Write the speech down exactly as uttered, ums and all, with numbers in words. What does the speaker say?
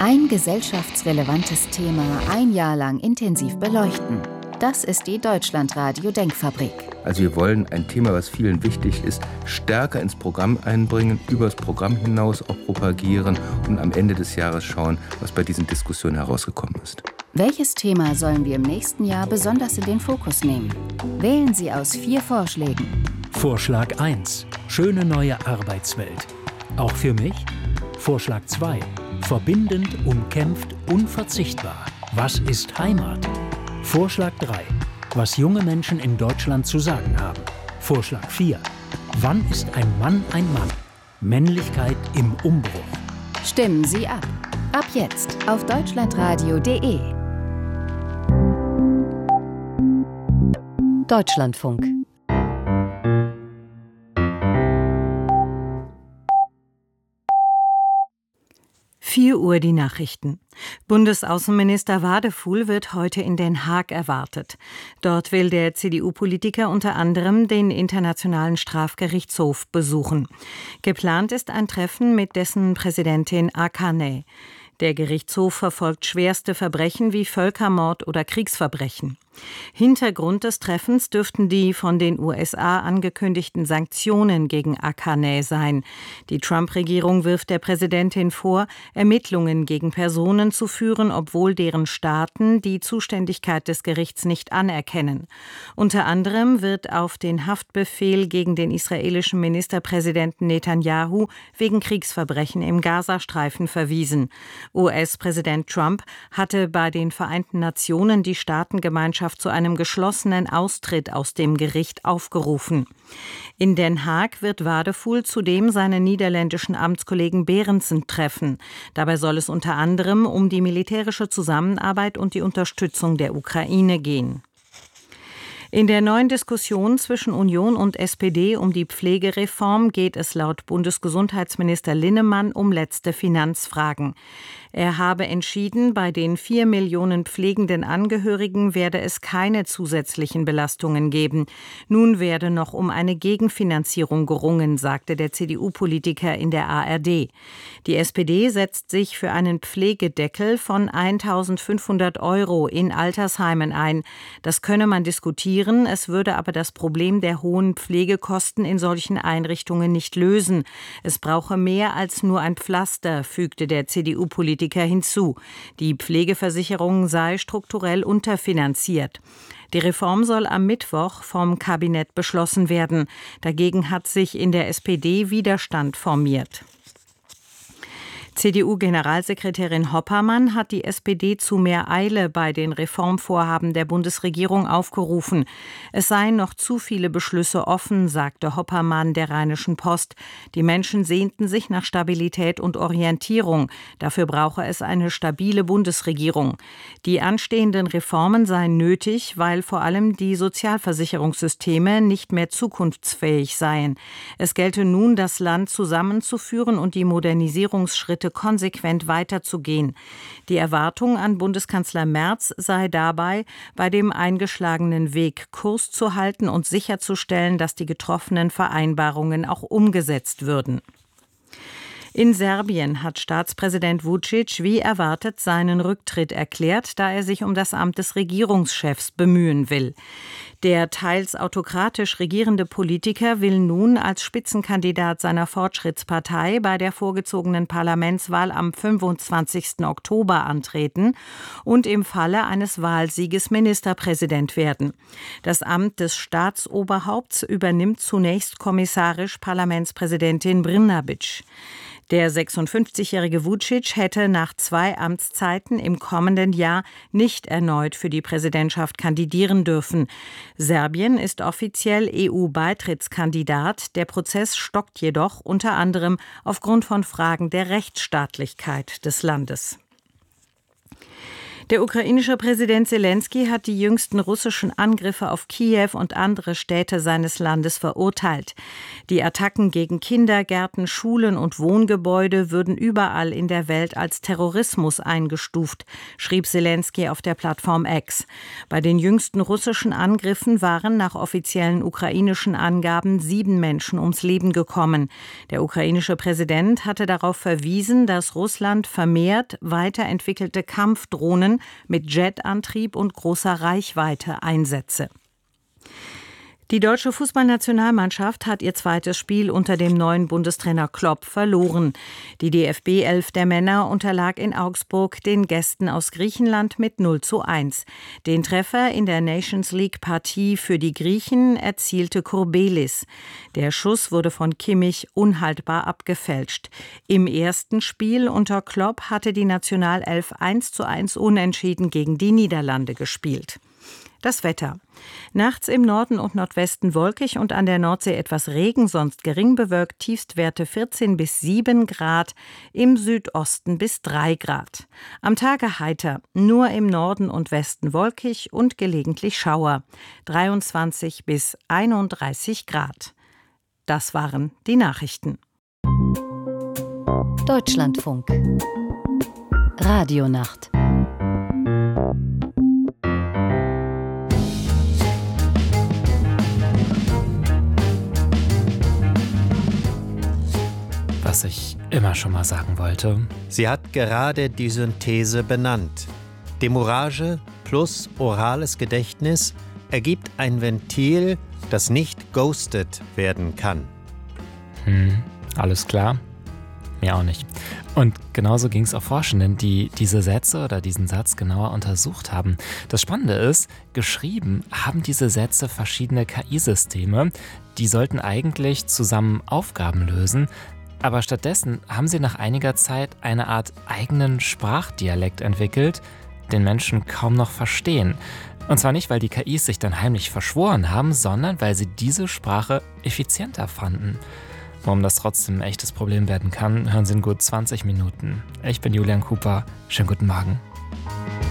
Ein gesellschaftsrelevantes Thema ein Jahr lang intensiv beleuchten. Das ist die Deutschlandradio-Denkfabrik. Also wir wollen ein Thema, was vielen wichtig ist, stärker ins Programm einbringen, über das Programm hinaus auch propagieren und am Ende des Jahres schauen, was bei diesen Diskussionen herausgekommen ist. Welches Thema sollen wir im nächsten Jahr besonders in den Fokus nehmen? Wählen Sie aus vier Vorschlägen. Vorschlag eins. Schöne neue Arbeitswelt. Auch für mich? Vorschlag zwei. Verbindend, umkämpft, unverzichtbar. Was ist Heimat? Vorschlag drei. Was junge Menschen in Deutschland zu sagen haben. Vorschlag vier. Wann ist ein Mann ein Mann? Männlichkeit im Umbruch. Stimmen Sie ab. Ab jetzt auf deutschlandradio punkt de. Deutschlandfunk. vier Uhr die Nachrichten. Bundesaußenminister Wadefuhl wird heute in Den Haag erwartet. Dort will der C D U-Politiker unter anderem den Internationalen Strafgerichtshof besuchen. Geplant ist ein Treffen mit dessen Präsidentin Akane. Der Gerichtshof verfolgt schwerste Verbrechen wie Völkermord oder Kriegsverbrechen. Hintergrund des Treffens dürften die von den U S A angekündigten Sanktionen gegen Akane sein. Die Trump-Regierung wirft der Präsidentin vor, Ermittlungen gegen Personen zu führen, obwohl deren Staaten die Zuständigkeit des Gerichts nicht anerkennen. Unter anderem wird auf den Haftbefehl gegen den israelischen Ministerpräsidenten Netanyahu wegen Kriegsverbrechen im Gazastreifen verwiesen. U S-Präsident Trump hatte bei den Vereinten Nationen die Staatengemeinschaft zu einem geschlossenen Austritt aus dem Gericht aufgerufen. In Den Haag wird Wadefuhl zudem seinen niederländischen Amtskollegen Berendsen treffen. Dabei soll es unter anderem um die militärische Zusammenarbeit und die Unterstützung der Ukraine gehen. In der neuen Diskussion zwischen Union und S P D um die Pflegereform geht es laut Bundesgesundheitsminister Linnemann um letzte Finanzfragen. Er habe entschieden, bei den vier Millionen pflegenden Angehörigen werde es keine zusätzlichen Belastungen geben. Nun werde noch um eine Gegenfinanzierung gerungen, sagte der C D U-Politiker in der A R D. Die S P D setzt sich für einen Pflegedeckel von eintausendfünfhundert Euro in Altersheimen ein. Das könne man diskutieren, es würde aber das Problem der hohen Pflegekosten in solchen Einrichtungen nicht lösen. Es brauche mehr als nur ein Pflaster, fügte der C D U-Politiker hinzu. Die Pflegeversicherung sei strukturell unterfinanziert. Die Reform soll am Mittwoch vom Kabinett beschlossen werden. Dagegen hat sich in der S P D Widerstand formiert. C D U-Generalsekretärin Hoppermann hat die S P D zu mehr Eile bei den Reformvorhaben der Bundesregierung aufgerufen. Es seien noch zu viele Beschlüsse offen, sagte Hoppermann der Rheinischen Post. Die Menschen sehnten sich nach Stabilität und Orientierung. Dafür brauche es eine stabile Bundesregierung. Die anstehenden Reformen seien nötig, weil vor allem die Sozialversicherungssysteme nicht mehr zukunftsfähig seien. Es gelte nun, das Land zusammenzuführen und die Modernisierungsschritte konsequent weiterzugehen. Die Erwartung an Bundeskanzler Merz sei dabei, bei dem eingeschlagenen Weg Kurs zu halten und sicherzustellen, dass die getroffenen Vereinbarungen auch umgesetzt würden. In Serbien hat Staatspräsident Vučić wie erwartet seinen Rücktritt erklärt, da er sich um das Amt des Regierungschefs bemühen will. Der teils autokratisch regierende Politiker will nun als Spitzenkandidat seiner Fortschrittspartei bei der vorgezogenen Parlamentswahl am fünfundzwanzigsten Oktober antreten und im Falle eines Wahlsieges Ministerpräsident werden. Das Amt des Staatsoberhaupts übernimmt zunächst kommissarisch Parlamentspräsidentin Brnabić. Der sechsundfünfzigjährige Vučić hätte nach zwei Amtszeiten im kommenden Jahr nicht erneut für die Präsidentschaft kandidieren dürfen. Serbien ist offiziell E U-Beitrittskandidat. Der Prozess stockt jedoch unter anderem aufgrund von Fragen der Rechtsstaatlichkeit des Landes. Der ukrainische Präsident Selenskyj hat die jüngsten russischen Angriffe auf Kiew und andere Städte seines Landes verurteilt. Die Attacken gegen Kindergärten, Schulen und Wohngebäude würden überall in der Welt als Terrorismus eingestuft, schrieb Selenskyj auf der Plattform X. Bei den jüngsten russischen Angriffen waren nach offiziellen ukrainischen Angaben sieben Menschen ums Leben gekommen. Der ukrainische Präsident hatte darauf verwiesen, dass Russland vermehrt weiterentwickelte Kampfdrohnen mit Jetantrieb und großer Reichweite einsetze. Die deutsche Fußballnationalmannschaft hat ihr zweites Spiel unter dem neuen Bundestrainer Klopp verloren. Die D F B-Elf der Männer unterlag in Augsburg den Gästen aus Griechenland mit null zu eins. Den Treffer in der Nations League-Partie für die Griechen erzielte Kurbelis. Der Schuss wurde von Kimmich unhaltbar abgefälscht. Im ersten Spiel unter Klopp hatte die Nationalelf eins zu eins unentschieden gegen die Niederlande gespielt. Das Wetter. Nachts im Norden und Nordwesten wolkig und an der Nordsee etwas Regen, sonst gering bewölkt, Tiefstwerte vierzehn bis sieben Grad, im Südosten bis drei Grad. Am Tage heiter, nur im Norden und Westen wolkig und gelegentlich Schauer, dreiundzwanzig bis einunddreißig Grad. Das waren die Nachrichten. Deutschlandfunk. Radionacht. Was ich immer schon mal sagen wollte. Sie hat gerade die Synthese benannt. Demurrage plus orales Gedächtnis ergibt ein Ventil, das nicht ghostet werden kann. Hm, alles klar? Mir auch nicht. Und genauso ging es auch Forschenden, die diese Sätze oder diesen Satz genauer untersucht haben. Das Spannende ist, geschrieben haben diese Sätze verschiedene K I-Systeme. Die sollten eigentlich zusammen Aufgaben lösen. Aber stattdessen haben sie nach einiger Zeit eine Art eigenen Sprachdialekt entwickelt, den Menschen kaum noch verstehen. Und zwar nicht, weil die K Is sich dann heimlich verschworen haben, sondern weil sie diese Sprache effizienter fanden. Warum das trotzdem ein echtes Problem werden kann, hören Sie in gut zwanzig Minuten. Ich bin Julian Cooper. Schönen guten Morgen.